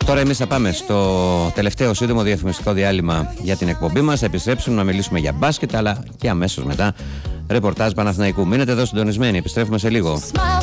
Τώρα εμείς θα πάμε στο τελευταίο σύντομο διαφημιστικό διάλειμμα για την εκπομπή μας. Θα επιστρέψουμε να μιλήσουμε για μπάσκετ, αλλά και αμέσως μετά ρεπορτάζ Παναθηναϊκού. Μείνετε εδώ συντονισμένοι, επιστρέφουμε σε λίγο.